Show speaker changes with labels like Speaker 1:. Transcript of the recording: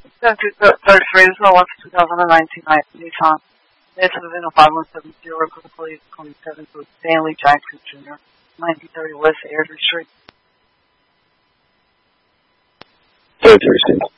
Speaker 1: 33, this is a 2019 Nissan. This is in a 5170 for the police, 27 to Stanley Jackson Jr., 1930 West Airdrie Street.
Speaker 2: 33 cents.